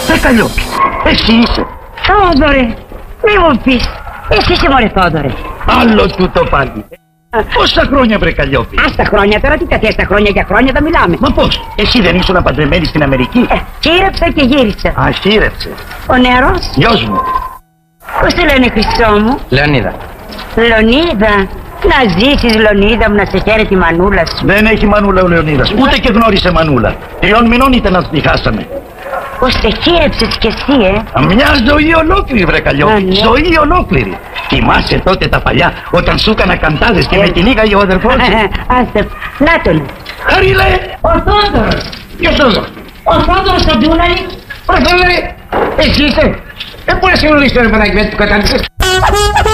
Βρε Καλλιόπη, εσύ είσαι. Θόδωρε, μη μου πεις. Εσύ είσαι μωρέ Θόδωρε. Άλλο τούτο πάλι. Πόσα χρόνια βρε Καλλιόπη? Ας τα χρόνια τώρα, τι τα θες τα χρόνια, για χρόνια τα μιλάμε. Μα πώς, εσύ δεν ήσουν παντρεμένη στην Αμερική? Χείρεψα και γύρισα. Α, χείρεψε. Ο νεαρός. Γιος μου. Πώς σε λένε Χρυσό μου? Λεωνίδα. Λονίδα. Να ζήσεις Λονίδα μου, να σε χαίρει τη μανούλα σου. Δεν έχει μανούλα ο Λεωνίδας, ούτε και γνώρισε μανούλα. 3 μηνών ήταν να τη χάσαμε. Πώς σε χείρεψες κι εσύ, Μια ζωή ολόκληρη βρε Καλλιόπη, ναι. ζωή ολόκληρη. Θυμάσαι τότε τα παλιά, όταν σου έκανα καντάδες και με κυνήγαγε ο αδερφός σου? Άστε, να τον. Χαρίλε! Ο Θόδωρος. Ποιος Θόδωρος? Ο Θόδωρος ο Ντούναλη. Θόδωρε, εσύ είσαι. Πού να συμβουλήσετε ρε παιδάκι με του κατάληξες.